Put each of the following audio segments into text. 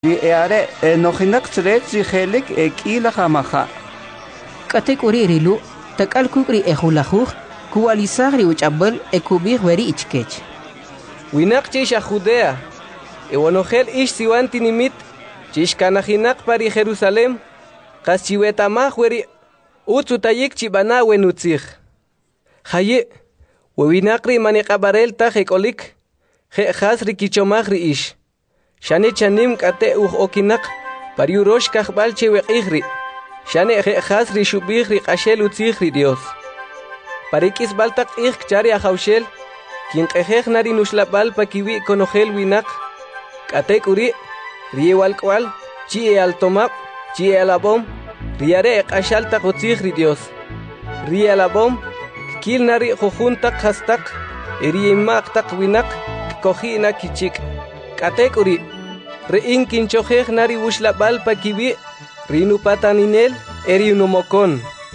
Are nohinak tsret helik ekila hamaha. Katek uri rilu, takal kukri ehulahuh, kualisagri uchabel ekubir weri ichkech. Winak chish a Judea, ewanohel ish siwanti nimit, chish kanahinak pari Jerusalem, kaschiwetamah weri utsutayik chibana wenutzich. Haye, wewinakri manikabarel tajekolik, je hasri kichomahri ish. Shane chanim kate okinak pariurosh kahbalche weqihri. Shane hasri shubihri qashel utzihri Dios. Parikis baltak ih chari ahaushel, quien nari nushlabal pakiwi konogel winak. Kate kuri, riewal kwal, chi altomap, chi alabom, riare qashalta utzihri Dios. Rialabom, kil nari jujuntak hastak, eriimak tak winak, kohina kichik. Katekuri, rein kinchohej nari ushlabal pakiwi, rinu pataninel, eri unomokon.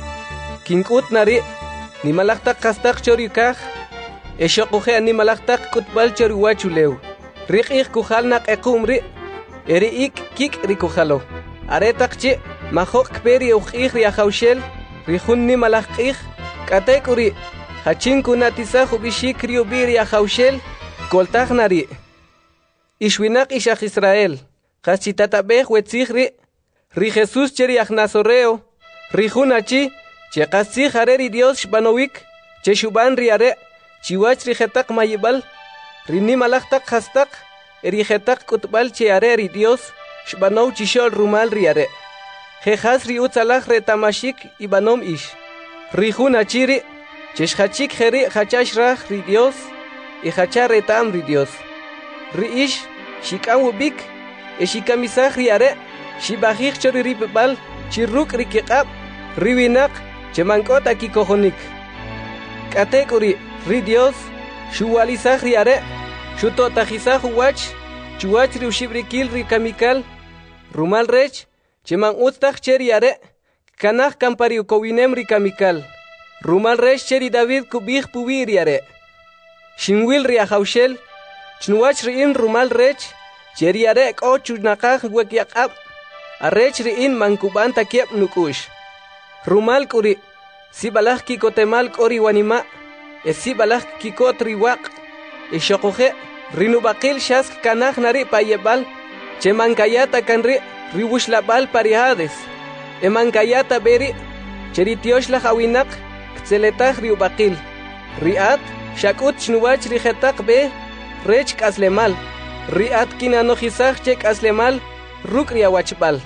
Kinkut nari, ni malaktak kastak chorikaj, eshokoje ni malaktak kutbal choriwachuleu. Rikih kuhalnak ekumri, eri kik rikuhalo. Aretakchi, mahok peri ukih riahaushel, rihun ni malakih, katekuri, hachinku natisahu bishik riubiri ahaushel, koltaj nari. Ishwinak ishach Israel, Kachitatabej wetzihri, ri Jesus cheriach Nazoreo, ri Junachi, che kasih hareri Dios shbanowik, che shuban riare, chiwach rijetak mayibal, ri nimalachtak hastak, erijetak kutbal che areri Dios, shbanow chishol rumal riare. Jejas ri utzalach retamashik ibanom ish. Ri Junachiri, che shachik jeri hachash rach ri Dios, y hachar retam ri Dios. Riish, shikawubik, eshikamisah riare, shibahik choriripal, chiruk rikikab, riwinak, chemankota kikohonik. Katekuri, ri Dios, shuwalisah riare, shutotajisah wach, chuach riushibrikil rikamikal, rumal rech, cheman ustach cheriare, kanach kampariukowinem rikamikal, rumal rech cheri David kubih pubiriare. Shinwil riahaushel, Chnuach riin rumal rech, cheriare o chunakaj wekiakab, a rech riin mankuban takiep nukush. Rumal kuri, si balaj kikotemal kori wanima, e si balaj kikot riwak, e shokoje, rinubakil shask kanaj nari payebal, che mankayata kanri, riwushlabal parihades, e mankayata beri, cheritiosh la hawinak, kteletaj riubakil, riat, shakut chnuach rijetak be, Rech kaslemal, riat kinanojisaj che kaslemal, rukria wachbal.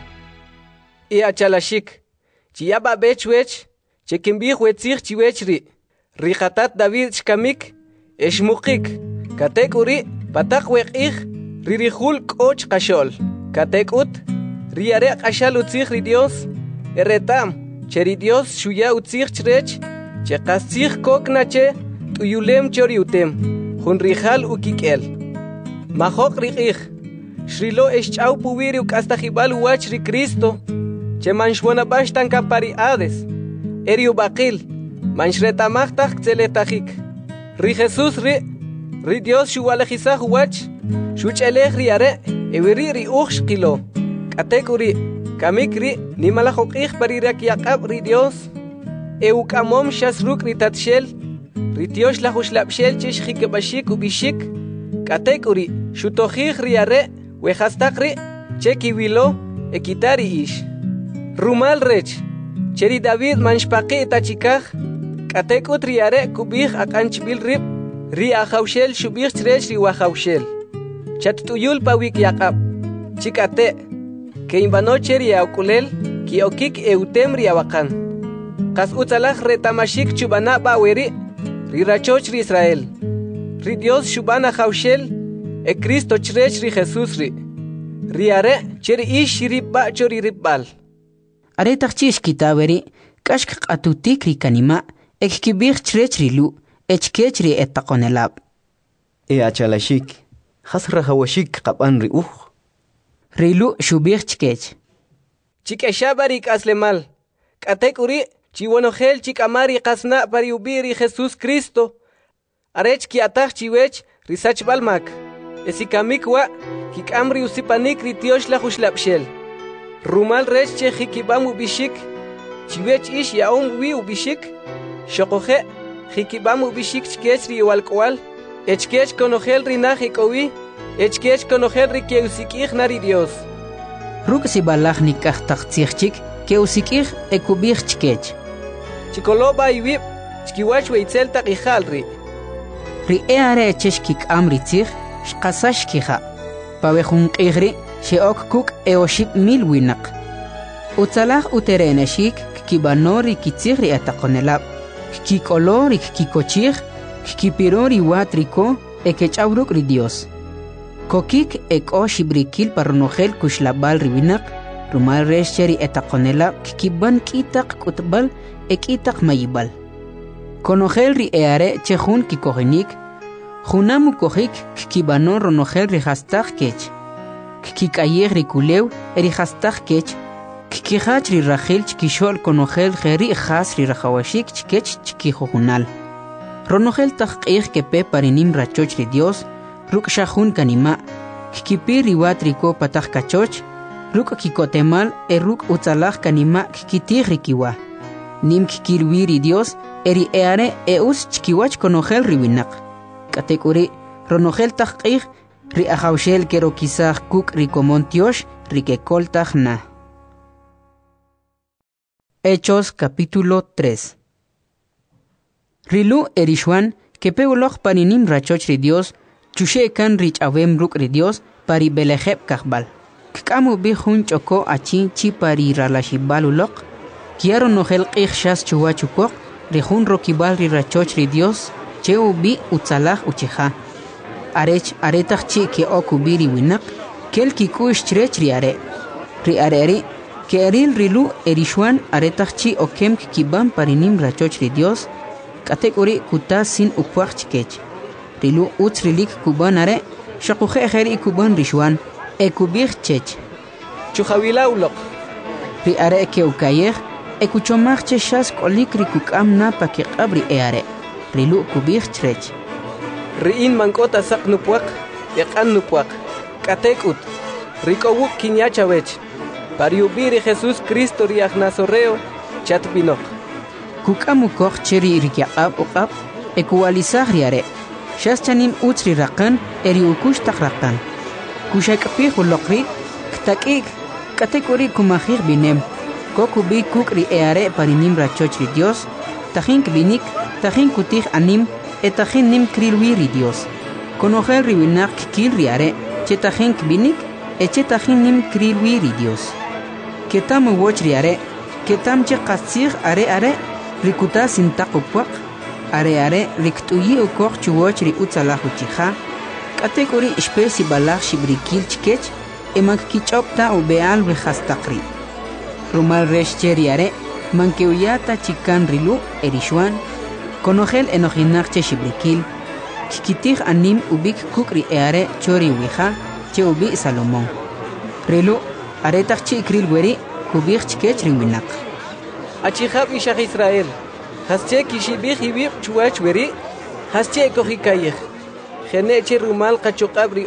I achalashik, chiaba bechwech, che kimbih wetzich chiwechri, rihatat David shkamik, eshmukik, katekuri, patak wekih, ririhul koch kashol, katekut, riare kashal utzich ri Dios, eretam, cheri Dios shuya utzich chrech, che kasich koknache, tuyulem choriutem. Hunrijal ukikel. Mahok rikih. Shrilo eschau puwiri ukastajibal uach ri Cristo. Che manshwana bashtan kampari ades. Eriu bakil. Manshretamachtak tzeletahik. Ri Jesus ri Dios shuwalejisaj uach. Shuchelej riare. Ewiri ri uxkilo. Katekuri. Kamikri. Nimalajokih parirak yakab ri Dios. Eukamom shasruk ri tatshel. Ritiosh la huslapshel chish hikebashik ubishik, katekuri, shutohih riare, wehastakri, chekiwilo, ekitari ish. Rumal rech, cheri David manshpaki tachikaj, katekut riare kubih akanchbil rib, ri ahaushel shubih chrech ri wahaushel. Chatutuyul pawik yakab, chikate, que imbano cheri aukulel, ki okik eutem riawakan. Kas utzalaj retamashik chubana baweri, Rirachoch ri Israel, ri Dios shubana haushel, e Cristo chrech ri Jesus ri. Riare, cheri ish ribba chori ribbal. Are tachchish kitaweri, kashk atutik ri kanima, ekibir chrech rilu, echkech ri etakonelab. E achalashik, hasra hawashik kapan ri Rilu shubir chkech. Chikeshabarik aslemal, katekuri, Chiwanogel chikamari kasna pariubiri Jesus Cristo. Arech ki atach chiwech risach balmak. Esikamikwa, kikamri usipanik ritiosh la huslapshel. Rumal rech che hikibam ubishik, chiwech ish yaom wi ubishik, shokoje, hikibam ubishik chkech riwalkwal, echkech konogel rinaj ikowi, echkech konogel rikieusikij nari Dios. Ruk si balach nikach taktsichchik, keusikij ekubij chkech. Chikoloba iwib, chkiwach weitzel takijalri. Ri eare echesh kikam ritzij, shkasash kija. Pabejun qigri, sheok kuk eoship mil winak. Utzalach utereneshik, kibanori kitzigri atakonelab. Kikolori kikochig, kipirori watriko, ekechawruk ri Dios. Kokik eko shibrikil paronogel kushlabal riwinak, rumal resheri etakonelab, kiban kitak kutbal, ekitak mayibal. Konogel ri eare chehun kikogenik, Junamu kohik kibano ronogel rihastag kech. Kikayeg rikulew erihastag kech. Kikihach ri rachel chkishol konogel geri has ri rajawashik chkech chkijojunal. Ronogel tagqig kepe parinim rachoch ri Dios, ruk shahun kanima. Kikipir riwat riko patag kachoch, ruk kikotemal ruk utzalag kanima kikitig rikiwa. Nim kikirwi ri Dios eri eare eus chkiwach konogel riwinak. Katekuri ronogel tagqig ri ajawshel kero kisaj kuk rikomontiosh rikekoltaj na. Hechos capítulo 3. Rilu erishwan kepeuloj paninim rachoch ri Dios chushekan rich avem ruk ri Dios pari belejeb kahbal. Kkamu bi hun choko achin chi pari ralashibalulok kiaro nogel qig shas chuwachukok ri hun rokibal ri rachoch ri Dios cheu bi utzalaj ucheja. Arech aretach chi ke okubiri winak, kel kikush chrech riare. Riareri, ke eril rilu erishwan aretach chi okem kibam parinim rachoch ri Dios, katekuri kuta sin ukwach chikech. Rilu utz rilik kuban are, shakuje ejeri kuban rishwan, ekubich chech. Chujawilaulok. Riare ke ukayej, ekuchomach che shas kolik rikukam na pakekabri eare. Rilu kubich chrech. Riin mankota sak nupuak, ekan nupuak, katekut, rikowuk kinyachawech, pariubiri Jesus Cristo riach nazoreo, chatpinok. Kukamukok cheri rikiaqab uqab, ekuwalizaj riare. Shas chanim utri rakan, eri ukush tak rakan. Kushakapih ulokri, ktakik, katekuri kumahir binem. Kokubi kukri eare parinim rachoch ri Dios, tajin kbinik, tajin kutij anim, etajin nim krilwi ri Dios. Konogel riwinak kil riare, chetajin kbinik, echetajin nim krilwi ri Dios. Ketam woch riare, ketam che qatsig are, rikuta sintakupuak, are, riktuyi ukok chuwoch ri utzalah uchija, katekuri espesi balach shibrikil chkech, emak kichopta ubeal rihastakri. Rumal resh cheriare, mankeuyata chikan rilu erishwan, konogel enojinach shibrikil, kikitij anim ubik kukri eare chori wija, che ubi Salomón. Rilu, aretach chikril weri, kubich chkech riwinak. Achihab ishach Israel, hasche kishibich ibib chuach weri, hasche kohikayej. Geneche rumal kachokabri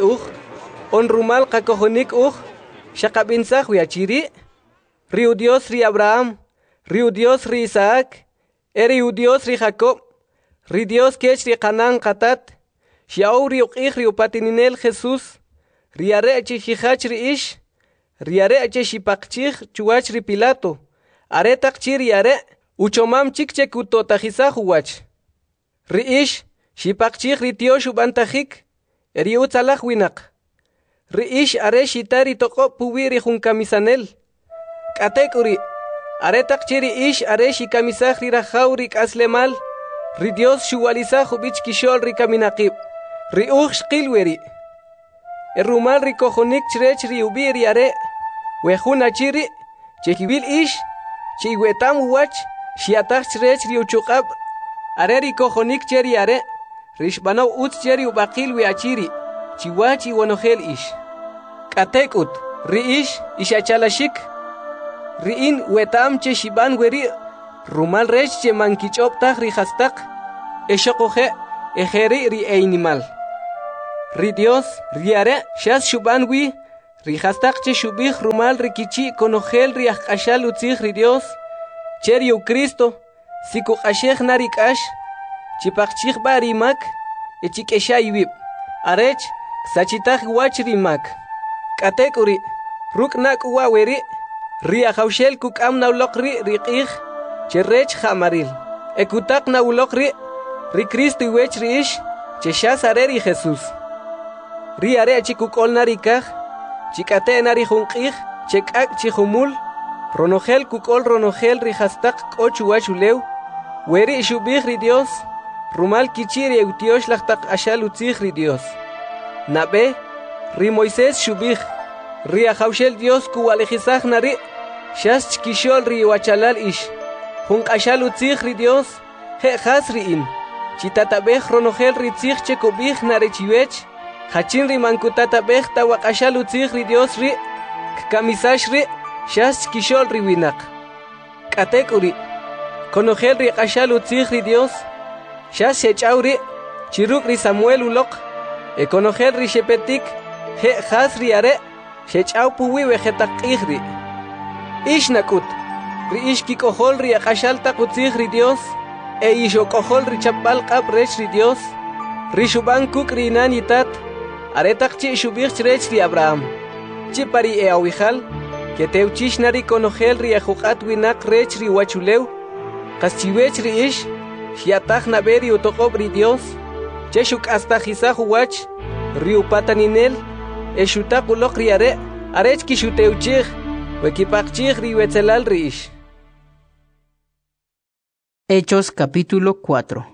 on rumal kakohonik shakabinsach wiachiri, Riu Dios ri Abraham, Riu Dios ri Isaac, Eriu Dios ri Jacob, Ri Dios kech ri Canaan katat, Xiao ri uqij ri upatininel Jesús, Riare ache hijach ri ish, Riare ache shipakchij chuach ri Pilato, Aretak chi riare, uchomam chikche kutotajizaj uwach. Ri ish, shipakchij ri tiosh ubantajik, Eri utzalaj winak. Ri ish are shitari toko puwiri junkamisanel. Katekuri, aretak chiri ish are shikamisaj ri rajauri kaslemal, ri Dios shuwalizaj ubich kishol ri kaminakib, ri uj shqilweri. Rumal ri kojonik chrech ri ubiri are, wejuna chiri, chekibil ish, chiwetam uwach, shiataj chrech ri uchukab, are ri kojonik cheri are, rishbanaw utz cheri ubakil we achiri, chiwachi wanogel ish. Katekut, ri ish, ishachalashik, Riin wetam che shiban weri, rumal rech che mankichoptaj ri hastak, eshokoje, ejeri ri einimal. ri Dios riare shas shuban wi ri hastak che shubih rumal rikichi konogel ri akashal utzig ri Dios cherio Cristo siku ashech narikash chipakchig barimak echikeshay wib arech sachitag wach rimak katekuri ruknak waweri ri ahawshel kukam naulokri riqih cherech hamaril ekutak naulokri ri Cristo iwech riish cheshas areri Jesús ri are chikukol narikaj chikate nari junqih chekak chihumul ronogel kukol ronogel ri hastak kochu wachulew weri shubih ri Dios rumal kichiri eutiosh lachtak ashal utzig ri Dios nabe ri Moisés shubih ri ahawshel Dios kuwalejizaj nari shas chkishol ri wachalal ish junqashal utzig ri Dios he has ri in chitatabej ronogel ri tzig chekubih nare chiwech hachin ri mankutatabej tawakashal utzig ri Dios ri kamisash ri shas chkishol ri winak katekuri konogel ri qashal utzig ri Dios shas shechaw ri chiruk ri Samuel ulok konogel ri shepetik he has ri are shechaw puwi vegetaqih ri ish nakut ri ish kikohol ri qashal taqutzig ri Dios ishokojol ri chapal qab rech ri Dios ri shuban kuk ri nanitat aretaq chi shubih rech ri Abraham chi pari awijal que teuchish nari konogel ri ajuqat winak rech ri wachulew qaschiwech ri ish shiataj naberi utoqob ri Dios che shuk hasta jisaj wach ri upataninel eshutaq ulok ri arech kishuteuchij wekipaqchij ri wetzelal ri ish. Hechos capítulo 4.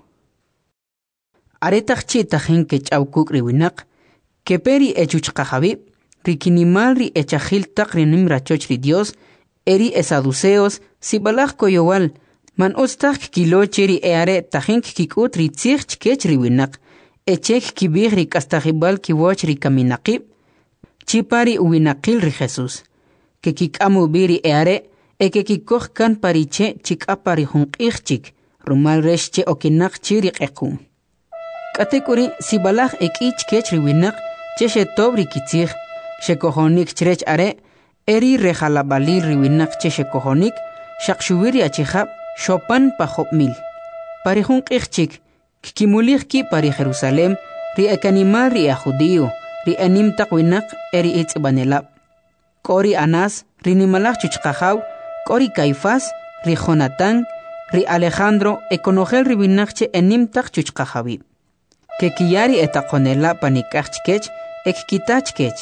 Aretaq chitajin que chawkuk riwinak, que peri echuchqajabi, rikinimal ri echajil taq rinim rachoch ri Dios, eri esaduceos, sibalaj koyowal, man ostaq kiloche ri eare tajin kikut ri tzig chkech riwinak, echek kibig ri kastajibal kiwoch ri kaminaqib, chipari uwinaqil ri Jesús, que kikamu biri eare, que kikoj kan pariche chikapari junqihchik rumal reshche okinak chiri qequm katekuri sibalaj ekich kech riwinak cheshe tobri kitzig shekohonik chrech are eri rejalabali riwinak cheshe kohonik shaqshubiri achihab shopan pajopmil pari junqihchik kikimulig ki pari Jerusalem ri ekanimar ri a judío ri anim taqwinak eri itzbanelab kori Anas ri nimalaj chuchqajaw Kori Caifás, ri Jonatán, ri Alejandro, ekonogel ri binakche enim tak chuchqajabi. Que kiyari etakonela panikachkech, ekkitachkech.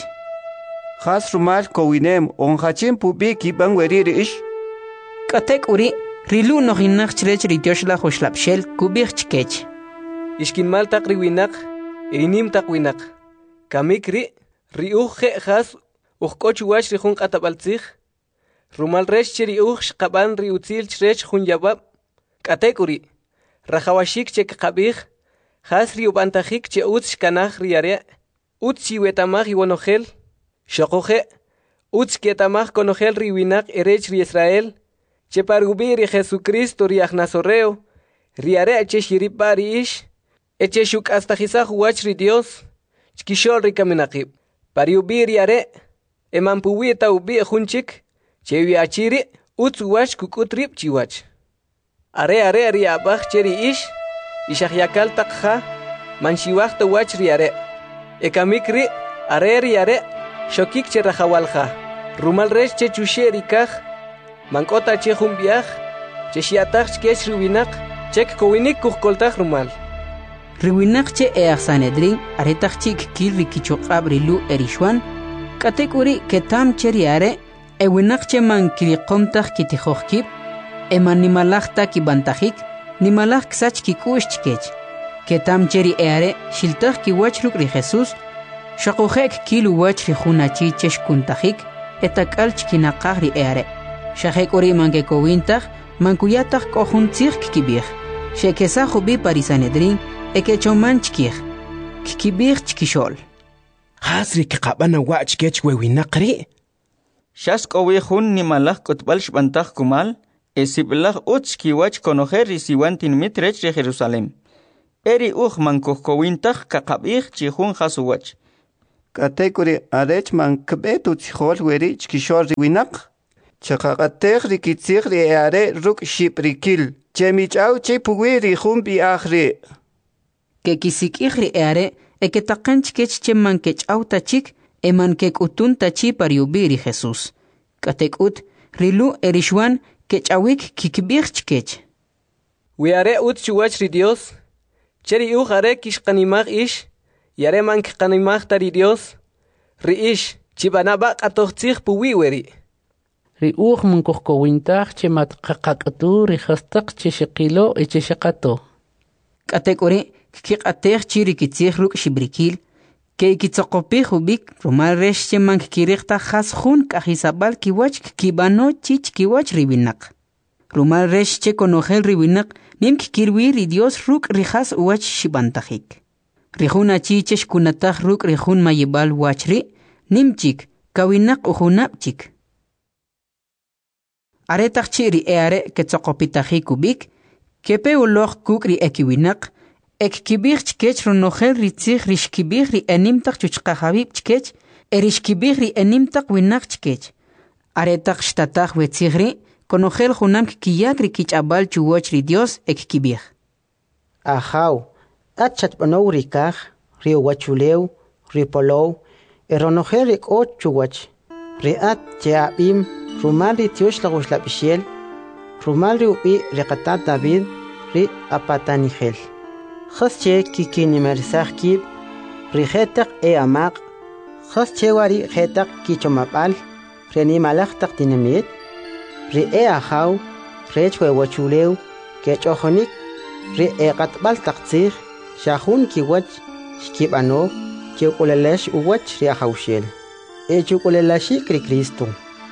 Has rumal kowinem onhachin pubi kiban weriri ish. Katek uri, rilu nohinakchrech ri tioshla hoshlapshel kubichkech. Ishkinmal tak ri winak, enim tak winak. Kamikri, ri uje has, ujkochuach ri junqatabaltzig. Rumal resh chiri uch qaban ri utzil chrech hunyabab katekuri rajawashik che qabih has ri ubantajik che utz kanaj ri are utzi wetamaj iwonogel shoqoje utz ketamaj konogel ri winak erech ri Israel che parubi ri Jesucristo ri agnasoreo ri are che shiripa ri ish eche shuk astajizaj wach ri Dios chkishol ri kaminaqib pariubi ri are emampuwi taubi junchik Chewi achiri utsuwach kukutrip chiwach. Are ri abach cheri ish ishahyakal takha manshiwach tawach ri are. Ekamikri are ri are shokik cherahawalha. Rumal resh che chusheri kaj mankota che humbiach che shiatach chkech riwinak chek kowinik kuhkoltach rumal. Riwinak che Sanedrin aretach chik kil rikichoqab rilu erishwan katekuri ketam cheri are Ewinakche man kiriqomtaj kitijojkib, eman nimalajta kibantajik, nimalaj ksach kikushchkech. Ketam cheri eare, shiltaj kiwachruk ri Jesús, shaqojek kilu wachri junachi cheshkuntajik, etakalch kinaqaj ri eare. Shajek ori mankekowintaj, mankuyataj kohuntzig kibij. Shekesajubi parisanedrin, ekechomanchkij. Kibij chkishol. Hasri kaqabana wachkech wewinaqri. Shas kowihun ni malach kotbal shbantach kumal, esiblach utz kiwach konojer risiwantin mitrech de Jerusalem. eri man kuhkowintaj kakabij chihun hasuwach. Katekuri arech man kbetu tzihol weri chkishor riwinak. Chakakatej rikitzig ri are ruk shiprikil. Chemichau chipuwi rihun bi ahri. Kekisikij ri are eketaqan chkech cheman kechau tachik eman kekutun tachi pariubiri Jesús. Katekut rilu erishwan kechawik kikbij chkech. Wiare ut chuwach ri Dios. Cheri are kishqanimag ish. Yare man kishqanimag tari Dios. Ri ish chibanaba qatochtzig puwi weri. Ri man kuhkowintaj chemat qaqaqatu ri hastaq cheshaqilo echeshaqato. Katekuri kiqatej chirikitzig ruk shibrikil. Keikitzoqopij ubik rumal resh cheman kikiriqta has jun kajisabal kiwach kibano chich kiwach ribinak. Rumal resh che konojel ribinak nim kikirwi ri Dios ruk rijas uwach shibantajik. Rijun achichesh kunataj ruk rijun mayibal wachri nimchik kawinak ujunapchik. Aretaj chiri eare ketzoqopitajik ubik kepe uloj kuk ri ekiwinak Ekkibir chkech ronojel ritzig rishkibir ri enimtak chuchqahabib chkech erishkibir ri enimtak winak chkech. Aretak shtataj wetzigri konojel junam kiyak ri kichabal chuwoch ri Dios ekkibir. Ajaw, achat panow rikaj, ri wachulew, ri polow, eronojel rik och chuwach, ri at cheabim, rumal ri tiosh laguslapishel, rumal ri ubi rikatat David, ri apatanigel. Khasche kikinimersaj kib rijetak amaq khasche wari jetak kichomapal renimalaj tak dinamit ri ajaw rechwe wachulew kechojonik ri qatbal taqtzig shahun kiwach shkibano kiukulelesh uwach ri ajawshel echukulelashi kri Cristo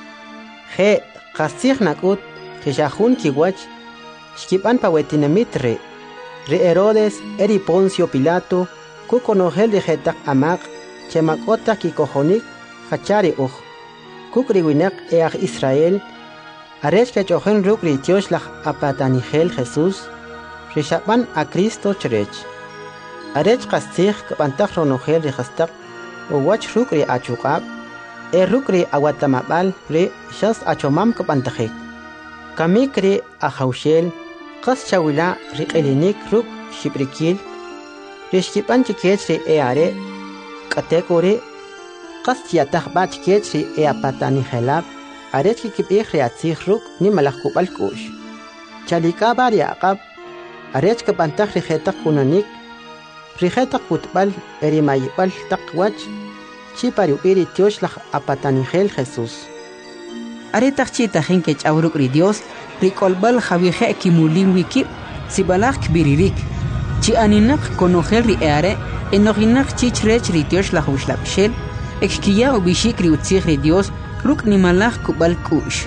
je qasig nakut shahun kiwach shkiban pawetinamit re Herodes eri Poncio Pilato kukonojel de jetak amaq chemakota kikojonik hachari uj kukriwinak eaj Israel arech kechojen rukri tioslaj apatanigel Jesús rishaban a Cristo cherech arech kastig kapantaj ronojel de hastak uwach rukri achukab rukri awatamabal re shas achomam kapantajek kamikri ajawshel Qas chawila riqelinik ruk shibrikil rishkipan chikech ri eare katekore qas yataj ba chikech ri eapatani helab aret kikibij ri atzig ruk ni malakubal kush chalika bari aqab aret kapantaj ri jetak kunanik ri jetak kutbal eri mayibal taqwach chipari ubiri tioslaj apatani hel Jesús Aretaj chitajin kech awruk ri Dios rikolbal javije kimulin wikib sibalaj kbiririk chi aninak konojel ri eare enoginak chichrech ri Dios la huslapshel ekkiya ubishik ri utzig ri Dios ruk nimalaj kubal kush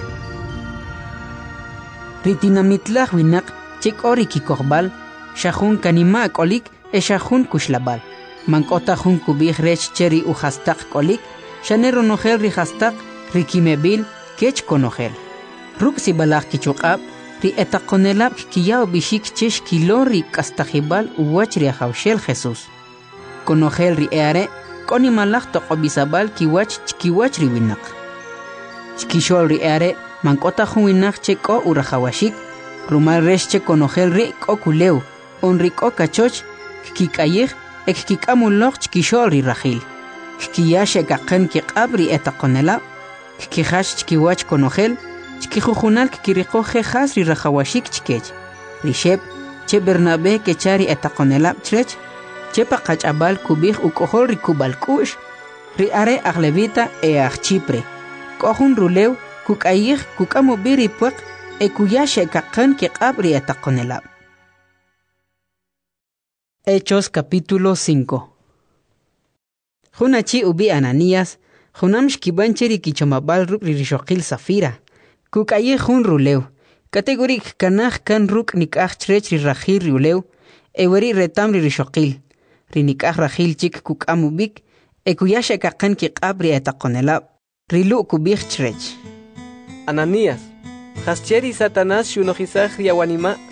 ri dinamitlaj winak chikori kikorbal shahun kanima kolik shahun kushlabal mankota jun kubij rech cheri uhastak kolik shanero nojel ri hastak ri kimebil kech konojel Ruk si balak kichukab, ri etakonelab kiyaw bishik chesh kilo ri kastajibal uwach ri ajawshel Jesús. Konojel ri eare, koni malak toqobisabal kiwach chkiwach ri winak. Chkishol ri eare, mankota jun winak che ko urajawashik, rumal resh che konojel ri ko kulew, on ri ko kachoch, kikayig, ek kikamulok chkishol ri rajil. Kiyashe kaqen kiqab ri etakonelab, kihash chkiwach konojel, Chkijujunal kikiriqoje has ri rajawashik chkech. Rishep, che Bernabé kechari etakonelab chrech, che paqach'abal kubij ukojol ri kubalkush, ri are aglevita Chipre. Kohun rulew kukayij kukamubiri puek kuyashe kaqan kiqab ri etakonelab. Hechos capítulo 5. Junachi ubi Ananías, junam shkibancheri kichomabal ruk ri rishoqil Safira. Kukaye jun rulew. Kategorik kanaj kan ruk nikaj chrech ri rajil rulew. Eweri retam ri rishoqil. Ri nikaj rajil chik kukamubik. Kuyashe kaqan kiqab ri etakonelab. Rilu kubij chrech. Ananías. Hascheri Satanás shunojisaj riawanima.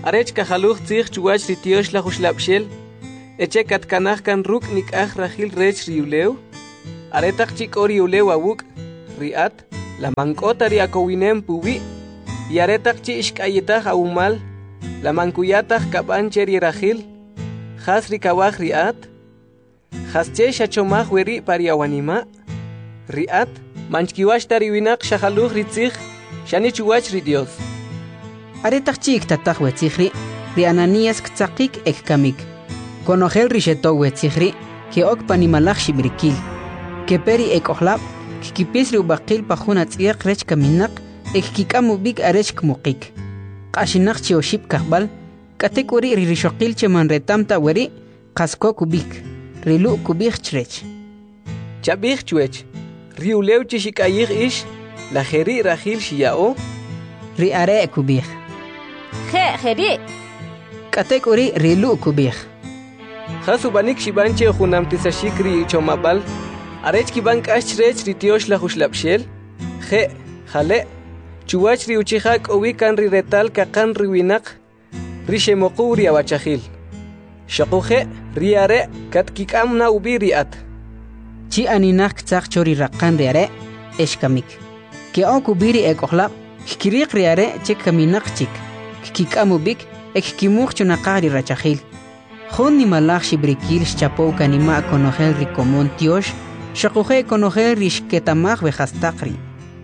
Arech kajaluj tzich chuwach ritiosh la jushlapshel. Eche katkanaj kan ruk nikaj rajil rech riuleu. Aretak chik ori uleu awuk. Riat. La mankota riakowinem puwi. Y aretak chi ishkayetaj aumal. La mankuyataj kaban cheri rajil. Has rikawaj riat. Has che shachomaj weri pariawanima. Riat. Manchkiwash tariwinak shajaluj ritzich. Shani chuwach ridios. Aretak chik tataj wetzihri. Ri Ananías ktzakik ek kamik. Konojel risheto wetzihri. Ke ok panimalaj shibrikil. Ke peri ek ohlab. Kikipis riubakil pajuna tziyaq rech kaminak. Ek kikamu bik arech kmukik. Kashinak chioship kahbal. Katek uri ririshokil che manretamta weri. Kasko kubik. Rilu kubik chrech. Chabik chuech. Riuleu chishikayig ish. La jeri rajil shiyao. Ri are kubik. Jeri. Katek uri rilu kubik. Hasubanik shibanche junamtisashikri chomabal. Arech kibank ashrech ritiosh la jushlapshel. Jale. Chuwach riuchihak owikan riretal kakan riwinak. Rishemoku riawachahil. Shakuje riare katkikam na ubiriat. Chi aninak tzak chori rakan riare eshkamik. Ke ok ubiri ek ohlab. Kikirik riare chek kaminak chik. Kikikamu bik ek kimuk chunakari rachahil. Jun ni malach shibrikil shchapo kanima konojel rikomon tiosh. Shakuje konojel rishketamach vejastakri.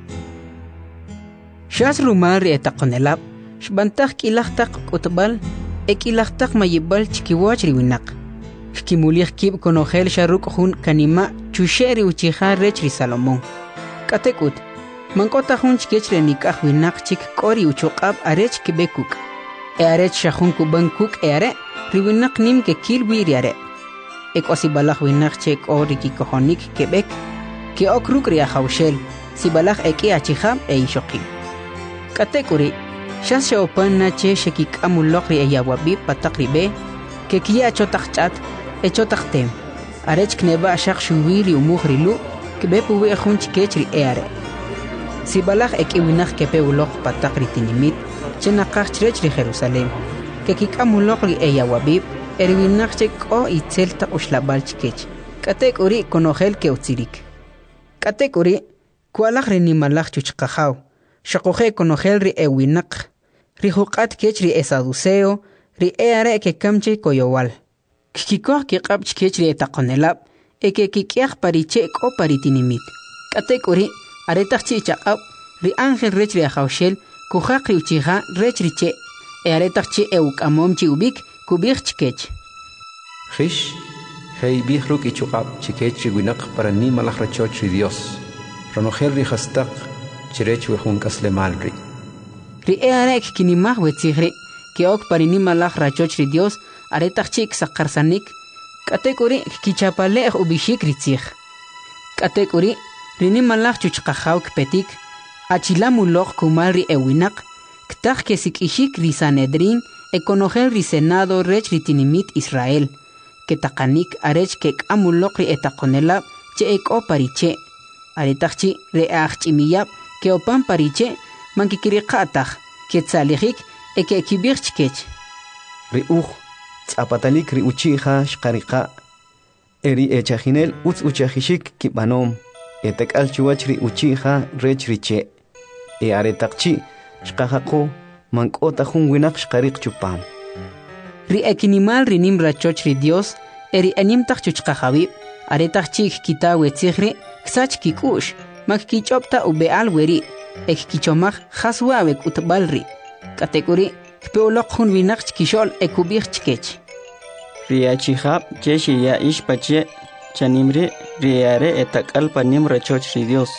Shas rumar ri etakonelab. Shbantak kilachtak utbal. Ekilachtak mayibal chikiwach riwinak. Shkimulich kib konojel sharuk jun kanima chusheri uchiha rech ri Salomón. Katekut. Mankota jun chkechre nikah winak chik kori uchokab arech kibekuk. Arech shahun kuban kuk are. Riwinak nim ke kilwi riare. Ek osibalach winak chek ori kikohonik kebek. Ke okruk ria haushel. Sibalach eki achiham ishokil. Katekuri. Shas shaopan na che shekik amulokri eyawabib patakribe. Ke kia chotakchat. Echotaktem. Arech kneba shak shuwiri umuhrilu. Kebepuwe jun chkechri eare. Sibalach eki winak kepe ulok patakri tinimit. Chenakach chrechri Jerusalem. Que kikamulokri eyawabib, erwinachek o itzelta ushlabal chikech. Katek uri konojel ke utzirik. Katek uri, kualach renimalach chuchkajaw. Shakoje konojel ri ewinak. Rihukat kech ri esaduseo, ri eare ke kamche koyowal. Kikikoh kikab chikech ri etakonelab, eke kikiach pariche ko paritinimit. Katek uri, aretach chichakab, ri angel rech ri ajaushel, kujak ri uchiha rech ri che. Aretak chi euk amom chi ubik kubik chikech. Rish, hei bihruk ichukab chikech winak para ni malach rachoch ri Dios. Ronojel ri hastak chirech wehun kaslemalri. Ri arek kinimah wetzihri, ke ok para ni malach rachoch ri Dios, aretak chi sakarsanik, katekuri kichapalech ubishik ritzich. Katekuri, rini malach chuchkajaw kpetik, achilamulok kumal ri ewinak, Ktaj que sikishik ri Sanedrin, ekonojel ri Senado rech ritinimit Israel, que takanik arech que amulok ri etakonelab, che eko pariche, aretachchi re achimiyab, que opan pariche, mankikirikataj, que tzalijik, eke kibirchkech. Ri tzapatalik ri uchija shkarika, eri echajinel utz uchajishik kibanom, etek alchuach ri uchija rech riche, aretachchi, Shkahako, mankota jun winak shkarik chupam. Ri ekinimal rinim rachoch ri Dios, eri animtach chuchkahabib, aretach chik kita wetzihri, ksach kikush, mak kichopta ubeal weri, ek kichomach haswawek utbalri. Katekuri, kpeolok jun winak chkishol ekubir chkech. Ri achihab, cheshi ya ishpache, chanimri, riare etakal panim rachoch ri Dios.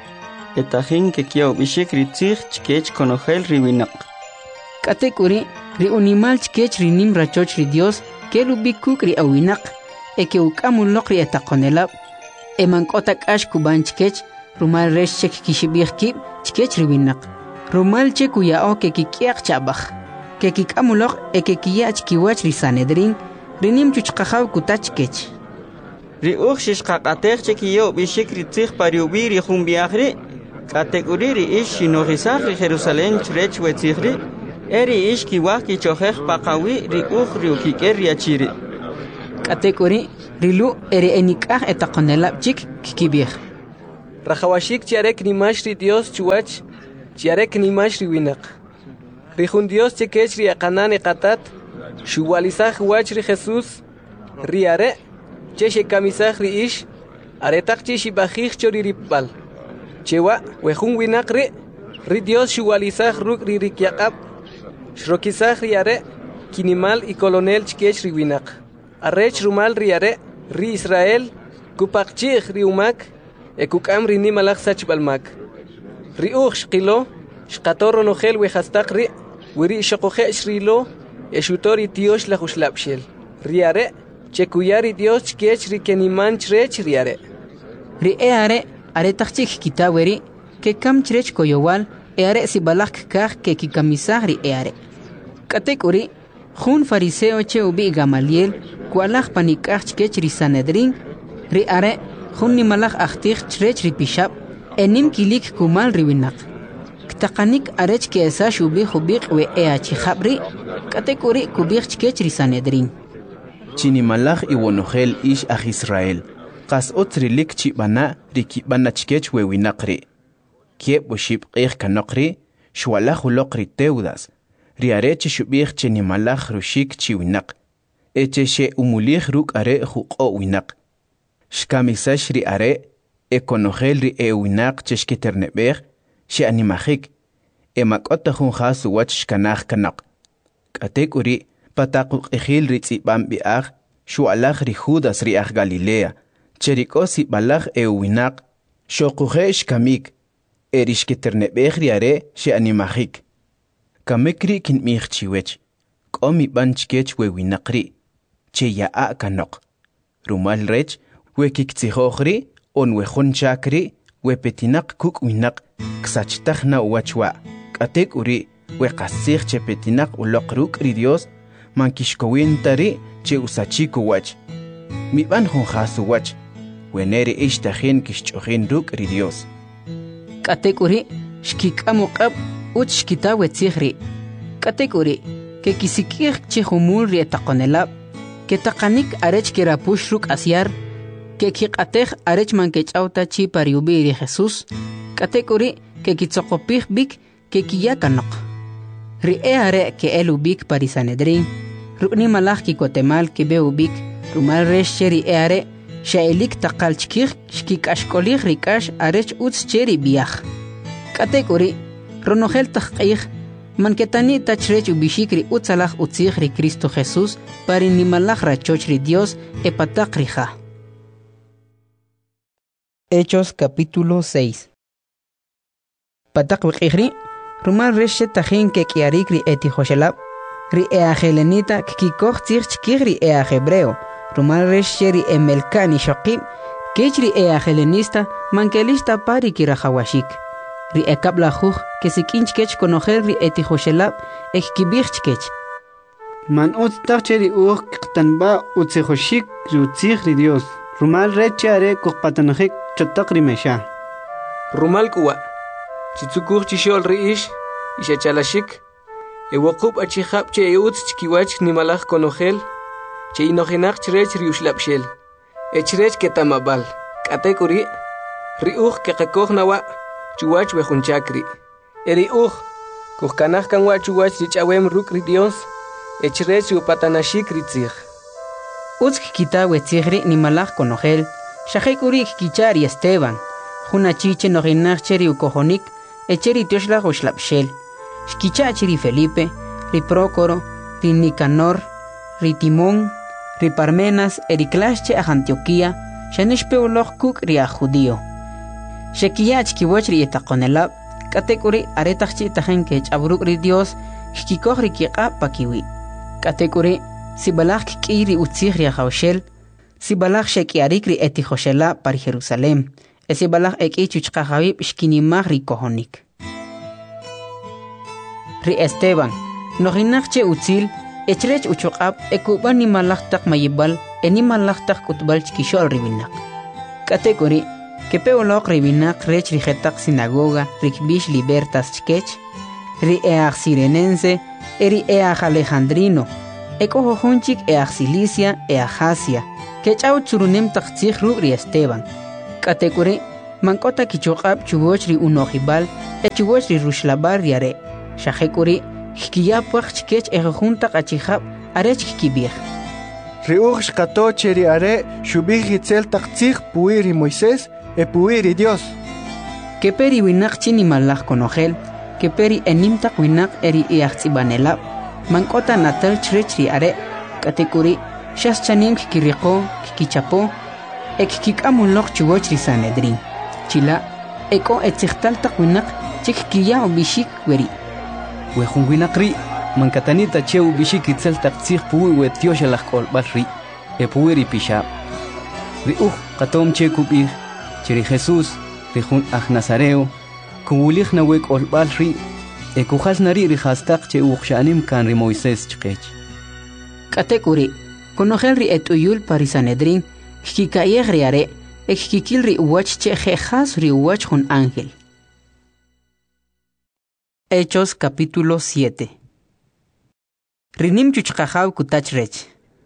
Etajin que kiau bishik ritzich chkech konojel riwinak. Katekuri, ri unimal chkech rinim rachoch ri Dios, ke lubikuk ri awinak, eke ukamulok ri etakonelab, emankotak ash kuban chkech, rumal resh chek kishibir kib, chkech riwinak. Rumal chek uyao ke kikiak chabach, ke kikamulok eke kiyach kiwach ri Sanedrin, rinim chuchkajaw kutach chkech. Ri ukshish kakatech chek kiau bishik ritzich pariubi ri jumbiachri, Kategori ish shinorizach Jerusalén chrech wetzihri, eri ishki waki chojej paqawi ri ukike riachiri. Katekuri rilu eri enikah etaqonelab chik kikibih. Rajawashik chiarek nimash ri Dios chuach, chiarek nimash ri winak. Rijun Dios chekech ri akanane qatat, shuwalizaj wach ri Jesús, ri are, cheche kamisaj ri ish, aretak chishi bajij chori ripal. Chewa, wejun winak ri Dios shuwalizaj ruk ri rikyaqab, shrokizaj ri are, kinimal y colonel chkech ri winak. Arrech rumal ri are, ri Israel, kupakchij ri umak, ekukam ri nimalaj sachbalmak. Ri shqilo, shqatorro nojel wejastak ri, wiri shokoje shrilo, eshutori tiosh la huslapshel. Ri are, chekuyari Dios chkech ri keniman chrech ri are. Ri are takchik kitaweri, ke kam chrech koyowal, are si balak kah ke kikamisah ri are. Katekuri, jun fariseo che ubi Gamaliel, kualaj panikah chkech ri Sanedrin, ri are, jun nimalaj achtich chrech ri pishab, enim kilik kumal ri winak. Ktaqanik arech ke esash ubi hubiq we chikhabri, katekuri kubik chkech ri Sanedrin. Chinimalaj iwonojel ish aj Israel. Qas otrilik chibana rikibana chkech we winakri. Kiep buship qih kanokri, shwalaj ulokri teudas. Riareche shubih chenimalaj rushik chi winak. Eche she umulij ruk are juqo winak. Shkamisash ri are, ekonojel ri winak cheshketernebeh, she animajik. Emakota jun jasu wach shkanaj kanak. Katek uri, patakuk ejil ri tzibam biag, shualaj ri Judas ri aj Galilea. Cherikosi balaj winak, shokuje shkamik. Erishketernebeh ri are, she animajik. Kamekri kin chiwech. Komi banchkech we winakri. Che yaa kanok. Rumal rech, we kiktsijohri, on we chakri, we petinak kuk winak, ksachtajna wachwa. Katek uri, we kasich che petinak ulokruk ri Dios, mankishkowintari che usachiko wach. Miban honjasu wach, we nere ishtajen kishchojen ruk ri Dios. Katek uri, shkikamukab, uch shkitawe tzihri. Katek uri, ke kisikir chihumul ri etaqonelab, ke taqanik arech kirapush ruk asyar, que kiqatej arech mankech auta chi pariubi de Jesús, katekuri que kitzokopij bik que kiyakanok. Ri are que elubik parisanedrin, rukni malach kikotemal que beubik, rumal resh cheri are, shaelik taqal chkij, shkik ashkolij rikash arech utz cheri biach. Katekuri, ronogel taqij, manketani tachrech ubishikri utzalaj utzij ri Cristo Jesús, parinimalaj rachoch ri Dios epatak rija. Hechos capítulo 6. Patak wikri, rumal reshe tajin ke kiarikri eti joshelab, ri eajelenita kikoj tzirch kigri hebreo, rumal reshe ri emelkani shokib, kechri eajelenista mankelista pari kirajawashik. Ri ekabla juj que sikinch kech konojel ri eti joshelab, ekibich kech. Man utacheri qtanba utsejoshik rutzig ri Dios. Rumal rechare kuqpatanajik chotaqri mesha. Rumal kuwa. Chitsukuj chishol riish, ishachalashik. Ewokub achihab che eutz chkiwach nimalaj konojel. Che inojenach chrech riushlapshel. Echrech ketamabal. Katekuri. Riuj kekekoj nawa. Chuwach wejunchakri. Eriuj. Kujkanaj kanwa chuwach richawem ruk ri Dios. Echrech upatanashik ritzig. Utsk kitawe tzigri ni malaj konojel, shahekuri kichari Esteban, juna chiche noginach cheri ukojonik, echeri tioshla goshlapshel, shkichachiri Felipe, ri Prócoro, ri Nicanor, ri Timón, ri Parmenas, eriklasche a Antioquía, shanishpeuloj kuk ri a judío. Shekiyach kiwach ri etaqonelab, katekuri aretachchi tajen kech abruk ri Dios, shkikoj ri kiqa pakiwi. Katekuri si balach kiri utzig ri haushel, si balach shekiarik ri eti joshela par Jerusalem, si balach eki chuchqahabib shkinimag ri kohonik. Ri Esteban, noginach che utzil, echrech uchuqab ekuban ni malach tak mayibal, eni malach tak kutbal chkishol ribinak. Katekuri, que peolok ribinak rech ri jetak sinagoga, rikbish libertas chkech, ri each sirenense, eri eaj Alejandrino, ekojojonchik eaj Cilicia eaj Asia, kechau churunem taktzig rubri Esteban. Katekuri, mankota kichoqab chugochri unojibal, chugochri rushlabar yare, shajekuri, hkiyapuach chikech ejojunta kachijab, arech kibir. Riuj shkato cheri are, shubih itzel taktzig puiri Moisés, puiri Dios. Keperi winak chini malach konogel, keperi enimtak winak eri iachzibanelab, mankota natal chrechri are, katekuri, shas chanim kikiriko, kikichapo, kikamulok chugochri Sanedrin. Chila, eko etzigtaltak winak, chikkiya bishik weri. Wejun winakri, mankatanita cheu bishik itzel taktzig puwi wetiosh alakol balri, puiri pishab. Riuj katom chekubir, cheri Jesús, Rijun Nazareo, kubulig na wek olbalri, ekujas nari rijastak che uxanim kan ri Moisés chkech. Katekuri, konogel ri etuyul parisanedrin, kikayeg riare, kikil ri uwach che jejas ri uwach jun ángel. Hechos capítulo 7. Rinim chuchkajaw kutachrech.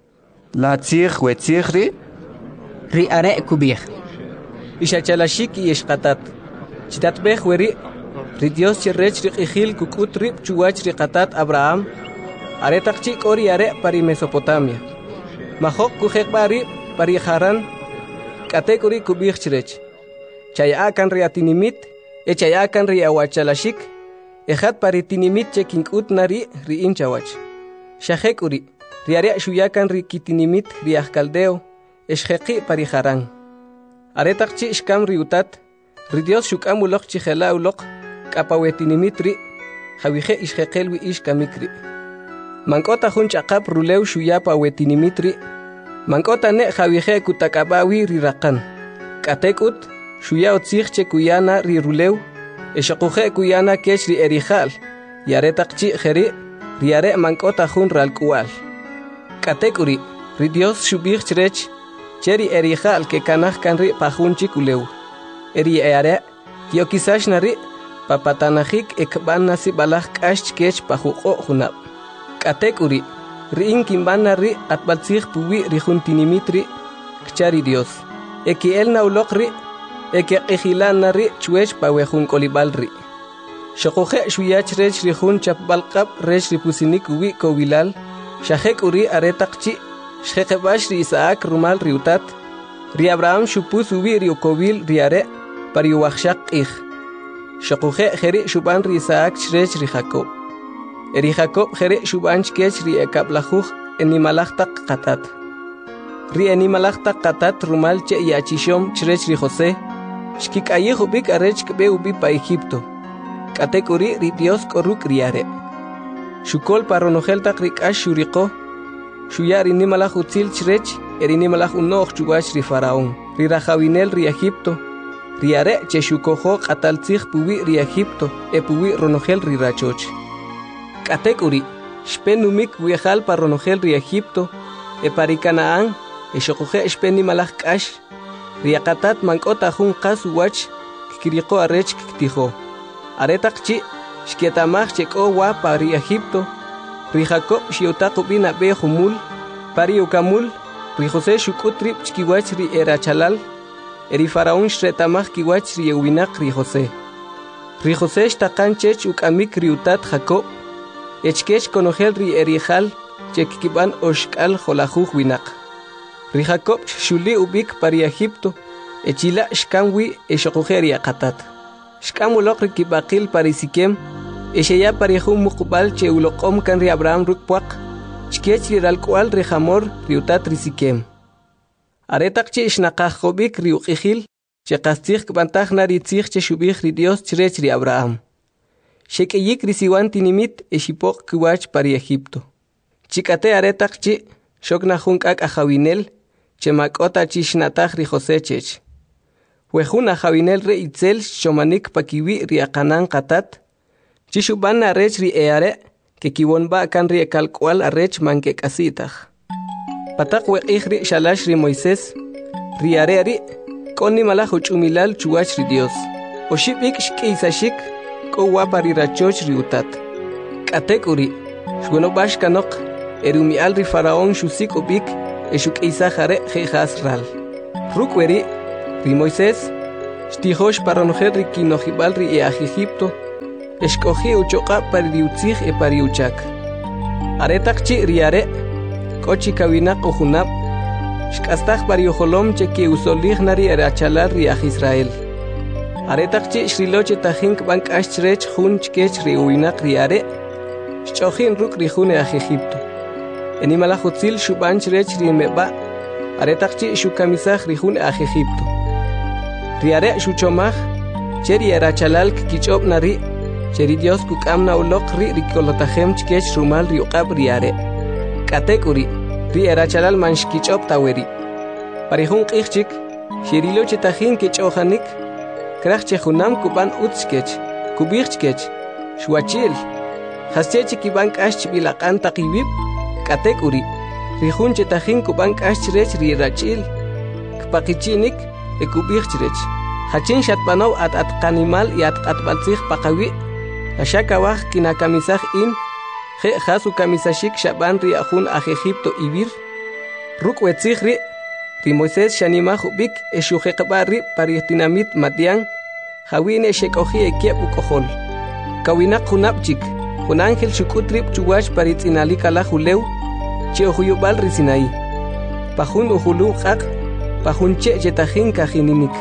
La tzig wetzigri? Ri are kubig. Ishachalashik y eshkatat. Chitatbeh weri, ri Dios cherrech ri ijil kukut rip chuwach ri katat Abraham, aretakchik ori are pari Mesopotamia. Mahok kujek bari pari Haran, katekuri kubig chrech. Chayakan ri atinimit, chayakan ri awachalashik, ejat pari tinimit chekinkut nari ri inchawach. Shahekuri, ri are shuyakan ri kitinimit ri ajkaldeo, eshjeki pari Haran. Aretakchi ishkam riutat, ri Dios shukam ulok chijela ulok, kapawetinimitri, jawije ishjekelwi ishkamikri. Mankota junchakap ruleu shuyapa wetinimitri, mankota ne jawije kutakabawi ri rakan. Katekut, shuya otzigche kuyana ri ruleu, eshakuje kuyana kech ri erijal, y aretakchi jeri, ri are mankota jun ralkual. Katekuri, ri Dios shubig chrech, cheri erijal que kanaj kanri pajunchi kuleu. Eri eare, kio kisash nari, papatanajik ekban nasi balaj kash kech pajuko junab. Katekuri, riin kimban nari atbalzig puwi rijuntinimitri, kchari Dios. Eki el naulokri, eki ejilan nari chuech pawejun kolibalri. Shokoje shuyach rech rijun chapbalkab rech ripusinik uwi kovilal, shahek uri aretakchi, Shjekebash ri Isaac rumal riutat, ri Abraham shupus ubi riukovil riare, pari uachshak ich. Shokuje jeri shuban ri Isaac shrech ri Jacob. Eri Jacob jeri shuban shkech ri ekablajug enimalachtak katat. Ri enimalachtak katat rumal che yachishom shrech ri José, shkik ayihubik arech kbe ubi pa Egipto. Katekuri ri Dios koruk riare. Shukol paronojeltak rikash shuriko, Shuyari ni malach utzil chrech, eri ni malach unoch chuwach ri Faraón, ri rajawinel ri Egipto, ri are che shukojo qataltzig puwi ri Egipto, puwi ronogel ri rachoch. Katekuri, shpenumik wiejal pa ronogel ri Egipto, pari Canaán, shokoje shpen ni malach kash, ri akatat mankota jun qas uwach, kikiriko arech kiktijo. Aretakchi, shkietamach cheko wa pa ri Egipto, ri Jacob shiotako bina be humul, pari ukamul, ri José shukutrip chkiwach ri erachalal, eri Faraón shretamach kiwach ri ewinak ri José. Ri José shtakan chech ukamik ri utat Jacob, echkech konogel ri erijal, chekkiban oshkal jolajuj winak. Ri Jacob shuli ubik pari Egipto, echila shkamwi eshokujeri akatat. Shkamulok ri kibakil pari Sikem, Esheya parejun mukbal che ulokom kan ri Abraham rukpuak, chkech ri ralkual ri Hamor ri utat ri Sikem. Aretak che ishnakajobik ri uqijil, che kastig kbantaj na ri tzig che shubig ri Dios chrech ri Abraham. Shekeyik ri siwan tinimit eshipok kiwach pari Egipto. Chikate aretak che shok najun kak ajawinel, che makota chisnataj ri José chech. Wejun ajawinel re itzel shomanik pakiwi ri akanan katat, Chishuban arech ri eare, que kiwonba kan ri ekalkual arech manke kasitaj. Patak weqih ri shalash ri Moisés, ri are ri, koni malaj uchumilal chuwach ri Dios. Oshibik shkiisashik, ko wapa ri rachoch ri utat. Katekuri, Shweno bash kanok erumi alri faraón shusik ubik eshuk isajare jehasral. Rukweri ri Moisés shtijosh paronojer ri kinojibal ri Egipto escogi uchoqa pariutzig e pariuchak. Aretakchi riare kochi kawinaq ujunab shkastaj pariojolom che usolig nari erachalal ri Israel. Aretakchi shriloche tajink bank ashrech jun chkech ri uinaq riare shchojin ruk ri jun Egipto. Enimalajutzil shubanch rech ri meba aretakchi shukamisaj ri jun Egipto. Riare shuchomaj cheri erachalal kichob nari cheri Dios kukamna ulok ri rikolotajem chkech rumal ri uqab riare. Katekuri ri erachalal manshkichob taweri. Parijun q'ichchik shirilo chetajin kechojanik kraj chejunam kuban utskech kubichkech shwachil haschechi kiban k'ash bilaqan taqibib katekuri rijun chetajin kuban k'ash rech ri rachil kpaqichinik ekubichrech hachin shatbanaw at qanimal y at qatbaltzig paqawi ashakawaj kinakamisaj in je hasu kamisashik shaban ri ajun Egipto ibir rukwetzig ri Moisés shanimaj ubik eshujeqba ri paritinamit matian jawine shekoji ekiep ukojol kawinaq junabchik jun ángel shukutrib chuwash paritzinalika julew che ujuyubal ri Sinaí pajun ujulu qaq pajun che chetajin kajininik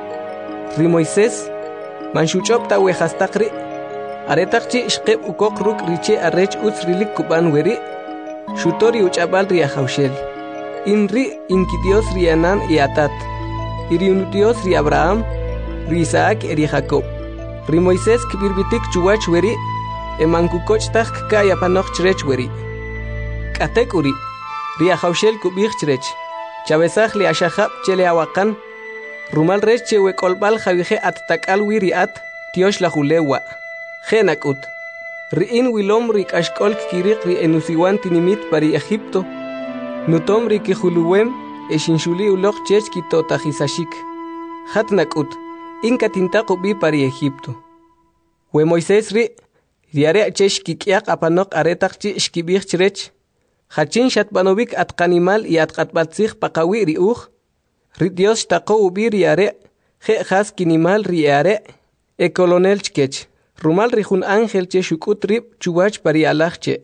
ri Moisés manshuchop tawejastaqri aretaqchi shqeb ukoq ruk riche arrech utzrilik kuban weri shutori uchabal ri ajawshel inri inki Dios ri Anan y Atat iri un Dios ri Abraham ri Isaac ri Jacob ri Moisés kibirbitik chuwach weri emankukoch taj kaya panoch chrech weri katekuri ri ajawshel kubich chrech chabesaj li ashahab chele awakan rumal rech chewe kolbal javije at takal wiri at tiosh la julewa genakut ri in wilom ri kashkol kirik ri enusiwan tinimit pari Egipto nutom ri kijuluwem eshinshuli ulok chech kitotajisashik hatnakut inka tintaqu bi pari Egipto we Moisés ri riare chesh kikiaq apanok aretaqchi shkibich chrech hachin shatbanovik atqanimal y atqatbatzig paqawi ri uj ri Dios taqo ubi riare je has kinimal riare e colonel chkech rumal ri jun ángel che shukutrib chuwach pari alajche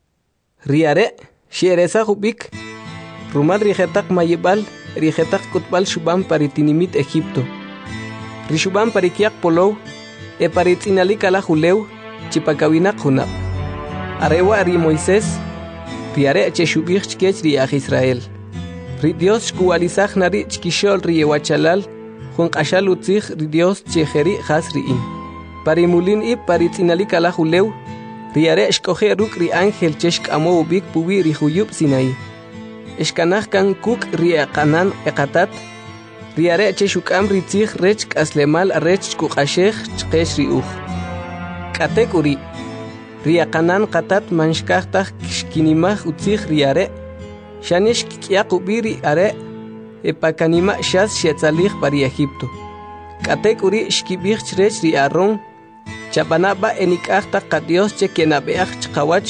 riare sheresa ubik rumal rijetaq mayibal rijetaq kutbal shubam paritinimit Egipto ri shubam parikiaq polow e paritzinalik ala julew chipakawinaq junab arewa ri Moisés riare che shubich chkech ri Israel ri Dios shkuwalizaj nari chkishol ri ewachalal jun q'ashal utzij ri Dios chejeri has ri'in parimulin y paritzinalik ala julew riare shkoje ruk ri ángel che shk'amo ubik puwi ri juyub Sinaí eshkanaj kan kuk ri aqanan eqatat riare che shuk'am ri tzij rech k'aslemal arech shkuq'ashej chqesh ri uj katekuri ri aqanan qatat manshkajtaj shkinimaj utzij riare shanesh kik'iaq ubi ri are epakanima shas shetzalij pari Egipto katekuri shkibij chrech ri Aarón chapanaba enik'ajtaj qa Dios che kenabeaj chqawach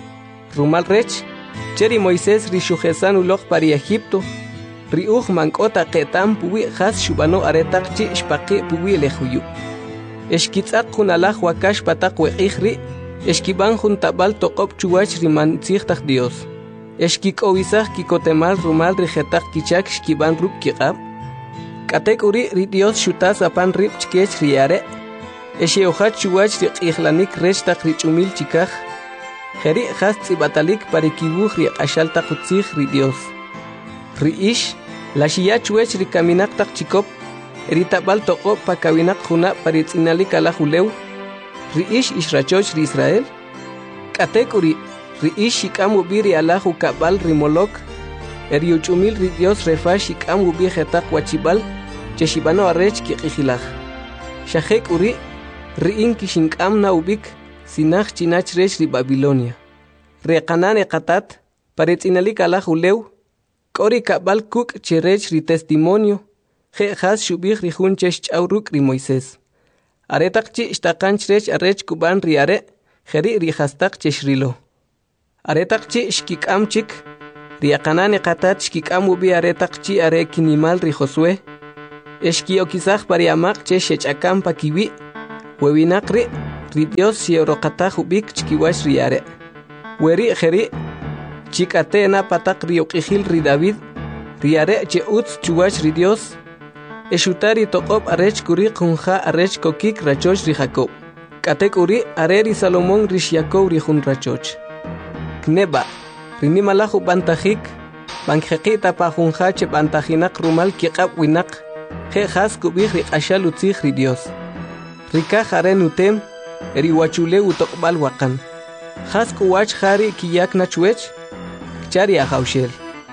rumal rech cheri Moisés ri shujesan uloj pari Egipto ri uj mank'ota qetam puwi has shubano aretaqchi shpaqi puwi lejuyu eshkitz'aq jun alaj wakash pataq weq'ij ri eshkiban jun tabal toqob chuwach ri mantzijtaj Dios eshkik'owisaj kikotemal rumal ri jetaq kichak shkiban ruk kiq'ab katekuri ri Dios shutas apan rib chkech riare esheojach chuwach ri q'ijlanik rech taq ri ch'umil chikaj jeri has tz'ibatalik parikibuj ri q'axal taq utzij ri Dios ri ish lashiya chuwech ri kaminaq taq chikop ri tabal toqob pakawinaq juna paritzinalik ala julew ri ish ishrachoch ri Israel katekuri ri ish shik'am ubi ri ala jukabal ri Molok ri uch'umil ri Dios refash shik'am ubi jetaq wachibal che shibano arrech kiq'ijilaj shajek uri ri in kishink'am na ubik sinaj chinach rech ri Babilonia re qanan eqatat paritzinalik ala julew k'ori kabal kuk che rech ri testimonio je has shubij ri jun che shch'aw ruk' ri Moisés aretaq chi shtaqanch rech arrech kuban ri are jeri ri hastaq che shrilo aretaqchi shkik'amchik riaqanani qatat shkik'amubi aretaqchi are kinimal ri Josué eshkiokisaj pariamaq che shech'akampa kiwi wewinaqri ri Dios xioroqataj ubik chkiwash ri are weri jeri chik'atena pataq ri uq'ijil ri David ri are che utz chuwash ri Dios eshutari toqob arech kuri qunja arech kokik rachoch ri Jacob k'atek uri are ri Salomón ri Jacob ri jun rachoch kneba rini malahu bantajik banjeqita pa junja che bantajinaq rumal kiqab winaq je jas kubij ri q'axal utzij ri Dios rikaj are nutem ri wachule utoqbal waqan jas kuwach jari kiyak nachwech kchari ajawshel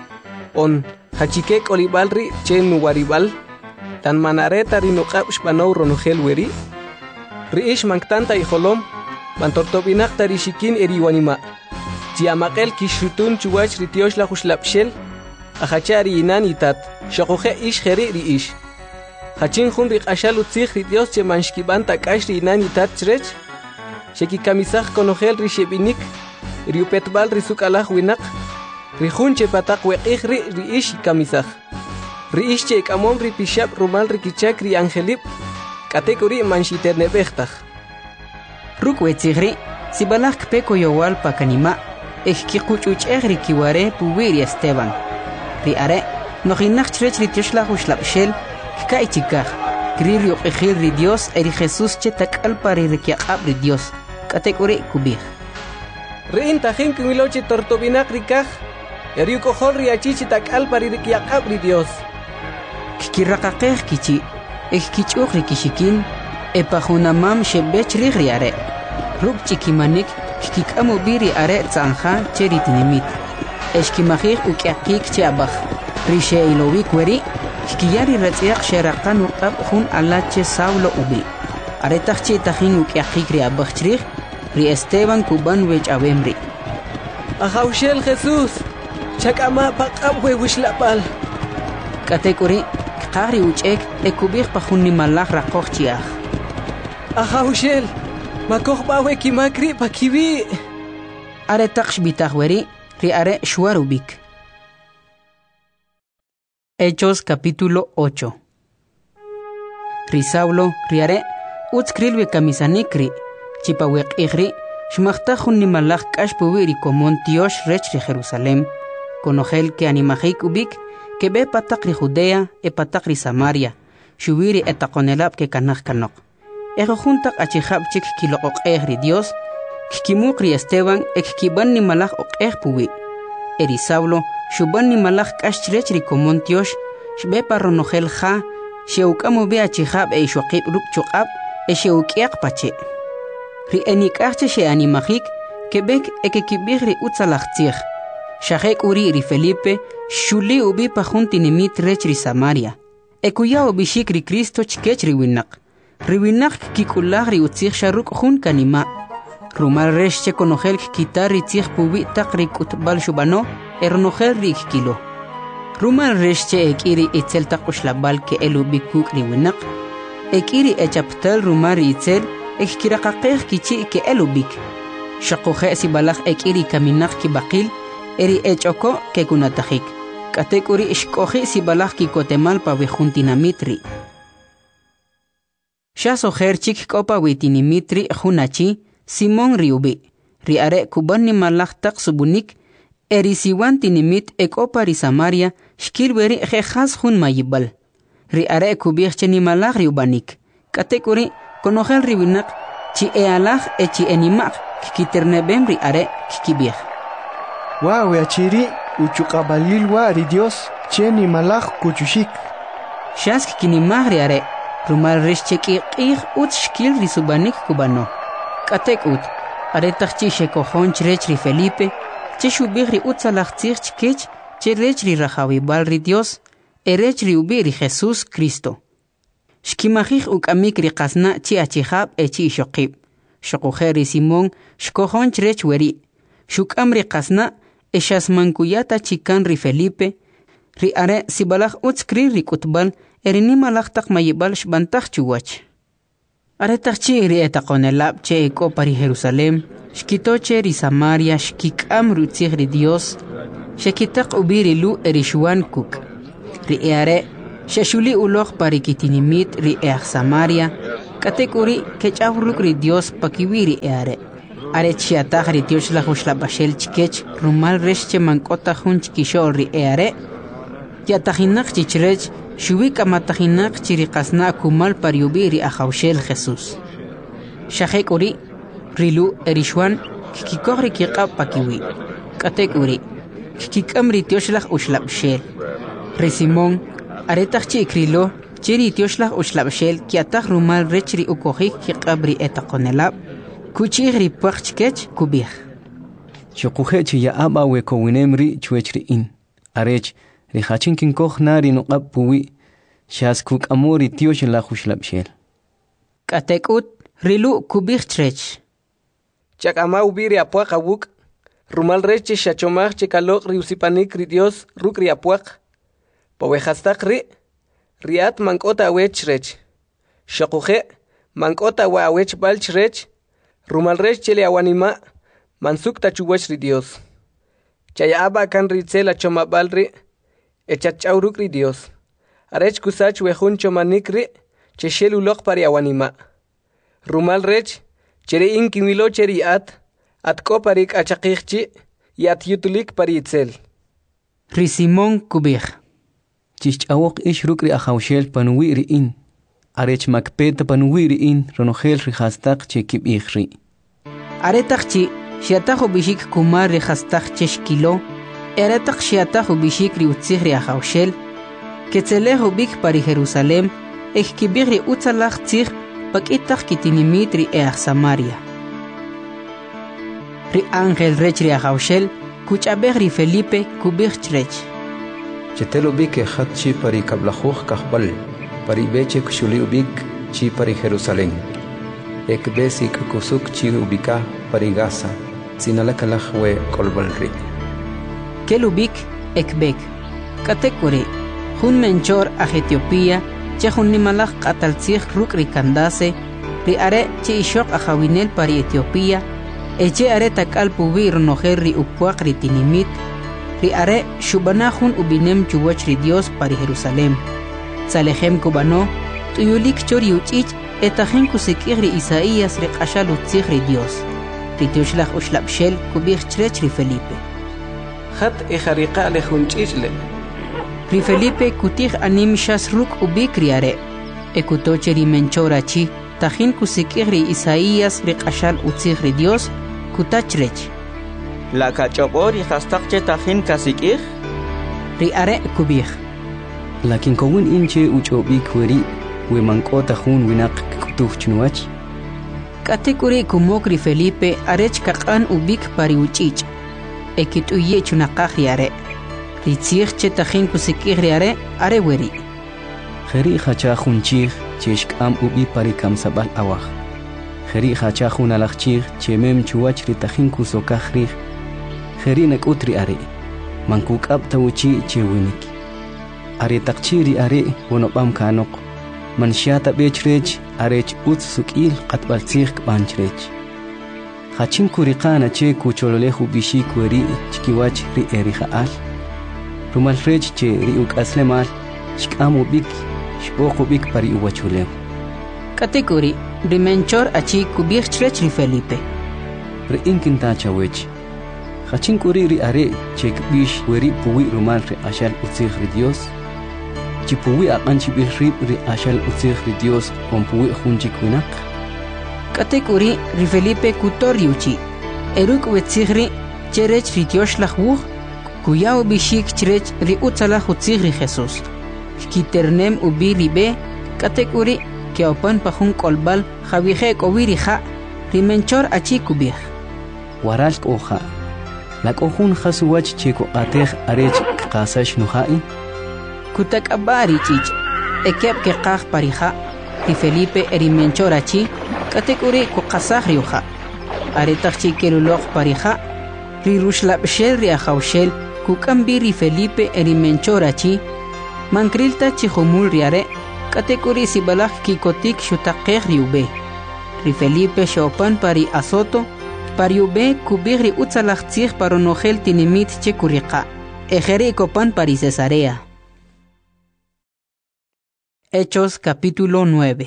on hachike kolibal ri che nuwaribal tan manareta ri nuqab shpanow ronogel weri ri ish manktanta ijolom bantortobinaq tari shikin eri wanima Tiamaqel kishutun chuwach ritiosh la jushlapshel ajachari inan itat shoqoje ish jeri ri ish hachin jun ri q'axal utzij ri Dios che manshkiban tak'ax ri inan itat chrech shekikamisaj konojel ri shebinik ri upetbal ri suk'alaj winaq ri jun che pataq weq'ij ri ish kamisaj ri ish che k'amom ri pixab rumal ri kichak ri angelib k'atek uri manxiterneb'ejtaj ruk' wetzij ri sibalaj kpeko yowal pa kanima ejkiquch'uch'ej ri kiware puwi ri Esteban ri are nojinaj chrech ri tioxlaj uxlab'xel k'ay chikaj kri ri uq'ijil ri Dios eri Jesús che tak'alpa ri rikyaq'ab ri Dios k'atek uri kubij ri'in tajin kinwilochi tortobinaq ri kaj eri uk'ojol ri achichi tak'alpa ri rikyaq'ab ri Dios kikiraqaqej kichi ejkich'uq ri kishikin epajunamam xeb'ech rij ri are ruk' ch'ikimanik kik'amu biri are tz'anja che ri tinimit eshkimajij uk'yaqik che abaj ri xe'ilowik weri kikiyar ri ratz'yaq xeraqan uq'ab jun ala che Saulo ubi aretaj che tajin uk'yaqik ri abaj chrij ri Esteban kuban wech'awem ri ajawxel Jesús chak'ama paq'ab wewixla'b'al k'atek uri kqaj ri uch'ek ekubij pa jun nimalaj raqoj chi'aj ajawxel makojb'awe kimakri pa kiwi are taq xb'itaj weri ri are xwar ubik Hechos capítulo 8 ri Saulo ri are utz krilwe kamisanik ri chipaweq'ij ri xmajtaj jun nimalaj k'ax puwi ri komon tiox rech ri Jerusalem konojel ke animajik ubik ke be pataq ri Judea e pataq ri Samaria xuwi ri etaqonelab ke kanaj kanoq Ejo juntaq achijab chik kiloq'ej ri Dios kikimuq ri Esteban ekkiban nimalaj oq'ej puwi eri Saulo xuban nimalaj k'ax chrech ri komon tiox xbe pa ronojel ja xeuk'amu be achijab e ixoqib ruk' chuq'ab e xeuk'yaq pache ri enik'aj che xe'animajik kebek ekekib'ij ri utzalaj tzij xajek uri ri Felipe xuli ubi pa jun tinimit rech ri Samaria ekuya ubixik ri Cristo chkech ri winaq riwinaq kik'ulaj ri utzij xaruk' jun kanima rumal rex che konojel kitar ri tzij puwi taq ri k'utb'al xub'ano ronojel ri kilo rumal rex che ek'i ri itzel taq uxlab'al ke'el ubik kuk' ri winaq ek'i ri echaptal rumal ri itzel ekiraqaqej kichi' ke'el ubik xaqoje sibalaj ek'i ri kaminaq kib'aqil eri ech'oko kekunatajik k'atek uri xk'oji sibalaj kikotemal pa wi jun tinamit ri Xasojer chik k'opa witinimit ri junachi Simón ri ubi ri are kuban nimalaj taq subunik eri siwan tinimit ek'opa ri Samaria xkil weri jejas jun mayibal ri are kubij che nimalaj ri ubanik k'atek uri konojel ri winaq chi ealaj e chi enimaq kikiternebem ri are kikibij Wow, achiri uchuqabalil wa ri Dios che nimalaj kuchushik Xas kikinimaj ri are rumal rex chek'iq'ij utz xkil ri subanik kubano k'atek ut aretaj chi xekojon chrech ri Felipe che xubij ri utzalaj tzij chkech che rech ri rajawib'al ri Dios erech ri ubi ri Jesús Cristo xkimajij uk'amik ri qasna chi achijab e chi ixoqib xoqoje ri Simón xkojon chrech weri xuk'am ri qasna e xasmankuyata chikan ri Felipe ri are sibalaj utz kri ri k'utb'al eri nimalaj taq mayib'al xb'antaj chuwach aretaj chi ri etaqonelab che ek'opa ri Jerusalem Shkitoche ri Samaria shkikam rutzig ri Dios. Shekitaq ubiri lu erishuan kuk. Ri eare shashuli ulog parikitinimit ri Samaria. Katekuri kechavruk ri Dios pakiwiri eare. Are chiatag ri Dios la huslabashel chikech rumal resche mankota hun chikishol ri eare. Yatajinak chichrech shubik amatajinak chiriqasna kumal pariubiri ajawshel Jesús. Shahekuri rilu erishuan kikikogri kiqab pakiwi. Katekuri kikikamri Dioshlach ushlabshel. Resimón aretach chikrilo chiri Dioshlach ushlabshel kiatag rumal rechri ukojik kiqabri etaqonelab kuchigri pachkech kubih. Chokuhechi ya aba wekowinemri chuechri in. Arech rihachin kinkoj nari noqab puwi shaskuk amori Dioshlach ushlabshel. Katekut rilu kubih trech. Chak ama ubiri apuak awuk. Rumal reche shachomach chikalok riusipanik ri Dios ruk ri apuak. Pawejastak riat mankota awech rech. Shakuhe mankota wa awech balch rech. Rumal rech chele awanima mansuk tachuwech ri Dios. Chaya aba kan ritzela choma balri echachau ruk ri Dios. Arech kusach wejun chomanik che shelu lok pari awanima. Rumal rech chere inkimilo cheri atko parik achaqixchi y atyutulik paritzel. Risimón kubih. Chichawok ish rukri ajawshel panuwiri in. Arech makpeta panuwiri in ronogel rihastak chekib ikhri. Aretakchi shiatajo bishik kumar rihastak cheshkilo. Aretak shiatajo bishik riutzigri ajawshel. Ketzelejo bik pari Jerusalem. Ekibigri utzalach tzig pakitak kitinimit ri Samaria. Ri Ángel rech ri ajawshel kuchabeg ri Felipe kubig trech. Chetelo bik hatchi pari kablajuj kahbal pari beche kushuli ubik chi pari Jerusalén. Ek besi kusuk chi ubika pari Gaza sinalakalaj we kolbalri. Kelubik ekbek. Katekuri hun menchor a Etiopía chehun nimalaj qataltzig ruk ri Kandase ri are chi ishok a jawinel pari Etiopía. Eche are takal pubi ronojer ri upuak ri tinimit. Ri are shubanahun ubinem chuwach ri Dios pari Jerusalem. Salehem kubano tuyulik chori uchich etajen kusikir ri Isaías ri qashal utzig ri Dios. Ri Dioshlach ushlabshel kubich chrech ri Felipe. Hat ejariqa le junchisle. Ri Felipe kutig anim shas ruk ubik ri are. Ekutoche ri menchorachi tajin kusikir ri Isaías ri qashal utzig ri Dios. Kutachrech. La cachopor y hastakche tajin kasikir. Ri are kubih. Lakin kowin inche uchobik weri we mankota hun winak kutuh chnuach. Katekuri kumokri Felipe arech kakan ubik pari uchich. Ekituye chunaqaj ri are. Ri tzig che tajin kusikir ri are weri. Kheri khacha hunchig cheshkam ubi pari kamsabal awaj. Kheri khacha hun alachchig chemem chuwach ri tajin kusokajri. Kheri nakutri are. Mankuk abtawchi chewinik. Are takchiri are wonobam kanok. Manshata bechrech arech utsukil qatbaltzig banchrech. Khachin kuriqana che kuchololehu bishik weri chkiwach ri erihaal. Rumal rech che ri ukaslemal shkamu bik shpoqu bik pari uwachulew. Katekuri rimenchor achi kubich trech ri Felipe. Ri inkinta chawech. Khachin kuri ri are che bish weri puwi rumal ri ashal utzig ri Dios. Chipuwi aqanchi bihrib ri ashal utzig ri Dios pompuwi hunchik winak. Katekuri ri Felipe kutoriuchi. Eruk wetzigri cherech ri Dioshlach wuch kuyao bishik cherech ri utzalach utzig ri Jesús. Kiternem ubi ribe katekuri ke opan pahun kolbal javije kowiri ja rimenchor achi kubih. Waral oja. La kohun khasuwach cheko atej arech qasash nuhai. Kutak abari chich. Ekep ke qaj parija. Ri Felipe erimenchor achi katekuri ku qasaj riuja. Aretach chikelulok parija. Ri rushlabshel ri ajawshel kukambi ri Felipe erimenchor achi. Mankrilta chihumul riare. Katekuri sibalaj kikotik shutaqej riube. Ri Felipe shopan pari asoto. Pariube kubigri utzalachtzig paronogel tinimit chekuriqa. Ejeri copan para Cesarea. Hechos capítulo 9.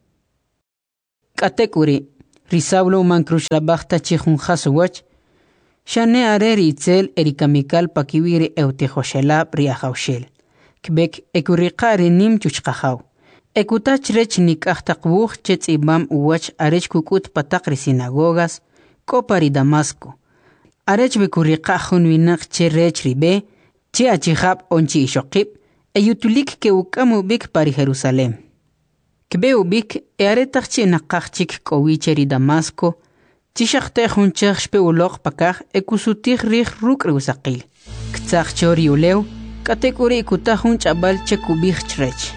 Katekuri, Risaulo mancrushlabachta chihun haswach, Shane areri itzel erikamikal pakiwiri eutejoshelab riahaushel. Kbek ekuriqari nim chuchqahaw. Ekutach rech nikahtakwuch chetz ibam uwach arech kukut patakri sinagogas, kopari Damasco. Arech bekuriqahun winak che rech ribe, che achihab onchi ishokib, eyutulik ke ukamu bik pari Jerusalem. Kbe ubik earetach che nakachchik kowicheri Damasco, Tishachtehun chechpe ulok pakach ekusutich rich ruk reusakil. Ktsach chori uleu, katekuri kutahun chabal chekubich chrech.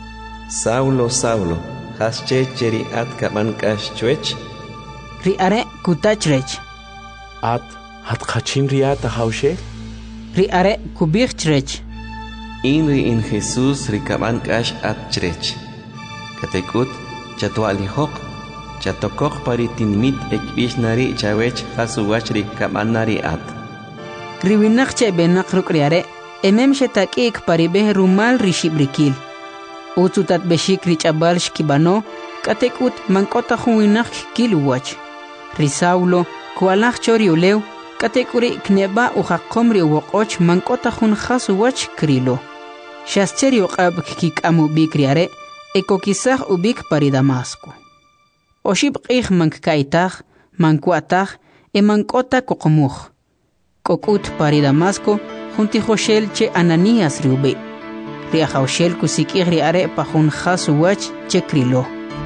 Saulo, Saulo, has checheri at kaman kash chwech? Riare kutachrech. At kachim riata haushe? Riare kubich chrech. Inri in Jesus rikaman kash at chrech. Katekut chatualihok. Chatokok paritinmit ekbishnari chawech hasuwachri kamanari at. Riwinak che benak rukriare, emem shetakik paribeh rumal rishibrikil. Utsutat beshik richabal shkibano, katekut mankota huwinak kiluwach. Risaulo, kualach choriuleu, katekuri kneba uhakomri uwokoch mankota hun hasuwach krilo. Shascheri uqab kik amu bikriare, ekokisach ubik pari Damasco. Oshib qih mankkaitach, mankuatach, mankota kokomuch. Kokut pari Damasco, junti Joshel che Ananías riube. Riajoshel kusikir riare pajun hasuwach che krilo.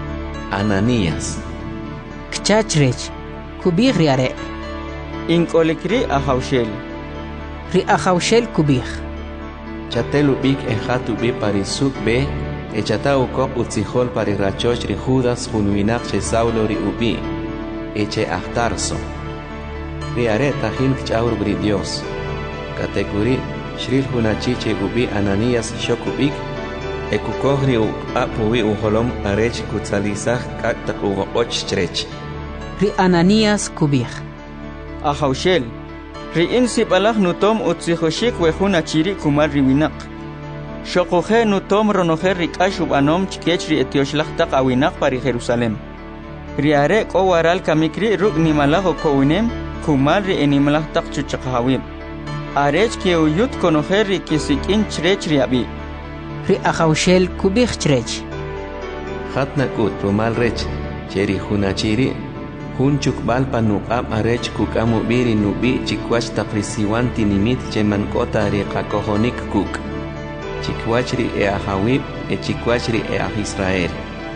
Ananías. Kchachrech, kubir riare. Inkolikri ajoshel. Riajoshel kubir. Chatelubik ejatubi parisuk be. Echatau kop utzihol pari rachoch ri Judas junwinak che Saulo ri ubi. Eche ahtarso. Riare tajin kchaur bri Dios. Katekuri shril hunachiche ubi Ananías shokubik. Ekukohri apuwi uholom arech kutzalizach kaktak ugo och chrech. Ri Ananías kubik. Ahaushel. Ri insibalach nutom utzihoshik wehunachiri kumar riwinak. Shokohe nutom ronoher rikashub anom chkechri etioshlachtaq awinak pari Jerusalem. Riare kowaral kamikri ruk nimalaho kowinem kumal ri enimalahtaq chuchaqhawib. Arech ke uyut konoher ri kisikin chrech riabi. Ri ahaushel kubich chrech. Hatnakut rumal rech cheri hunachiri hunchuk balpa nuqam arech kukamu biri nubi chikwach taprisiwan tinimit chemankota ri qakohonik kuk. Chikwachri ahawib chikwachri Israel.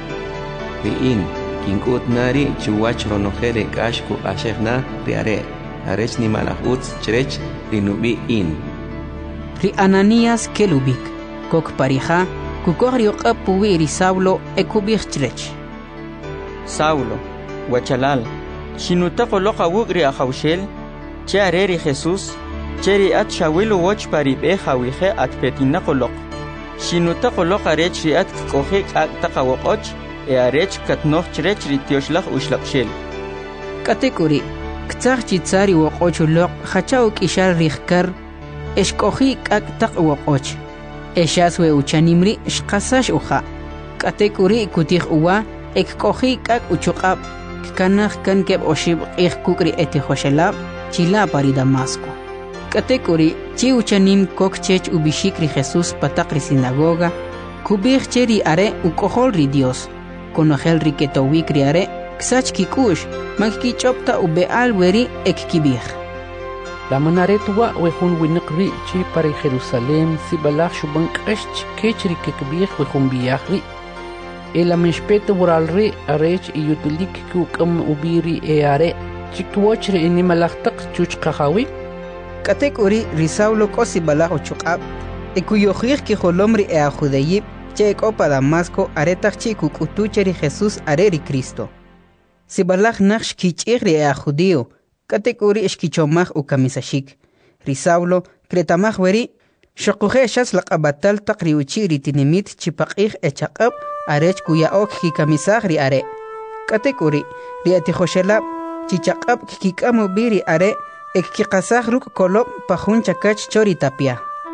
Riin kinkut nari chuwach ronohere kashku ashegna riare. Arech ni malahutz chrech rinubi in. Ri Ananías kelubik. Kok parija kukogri oqapuwi ri Saulo ekubich chrech. Saulo, wachalal, shinutaqo loqa wugri ahaushel, chareri Jesus, cheri at shawilu watch paribe hawihe at petinaqo loq. Shinutaqo loqa rech ri at kohe kaktaqa woqoch, arech katnoh chrech ri tioshlaq ushlaqshel. Katekuri, ktsaq chitsari woqoch loq, hachao kishar rihkar, eshkohi kaktaq woqoch. Eshaswe uchanimri shqasash uha. Katekuri kutih uwa, ekkohi kak uchuqab, kanah kan keb oshib kukri etihoshelab, chila pari Damasco. Katekuri, chi uchanim kokchech ubishikri Jesus patakri sinagoga, kubich cheri are ukohol ri Dios, konohel riketowikri are, ksach kikush, magkichopta ubeal weri ekkibich. La manaretua wehun winqri chi pari Jerusalem si balach shubank esh kechri kekbich wehun biyahri. El ameshpete buralri arech iyutulik kukam ubiri eare, chikwochri inimalachtak chuchqahawi. Katekuri Risaulo kosi balach uchuqab, ekuyohir ki holomri judeyib, che ekopa Damasco aretach chi kukutucheri Jesus areri Cristo. Si balach naksh kichigri judío, katekuri ishkichomach ukamisashik. Risaulo kretamach weri, shokuhe shas laqabatal taqri uchiri tinimit chipaqih echaqab, arech kuya ok kikamisach ri are. Katekuri ri atihoshelab, chichaqab kikikamu biri are ekkikasaj ruk kolop pajun chakach chori tapia.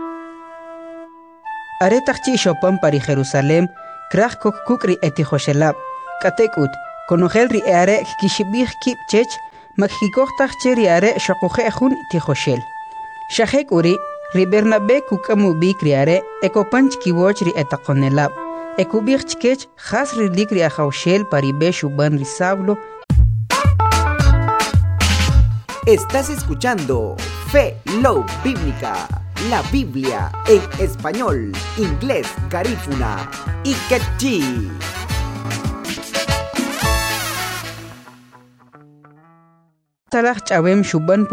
Are takchi shopan pari Jerusalem kraj kukri etijoshelab katekut konogel ri are kishibih kip chech makhikoktaj cheri are shokuje jun tijoshel. Shahek uri ri Bernabe kukamu bikri are ekopanch kiwoch ri etakonelab ekubih chkech khas ri likri ajaushel pari be shuban ri Saulo. Estás escuchando Fe Love Bíblica, la Biblia en español, inglés, garífuna y quechí. Talaj chawem shuban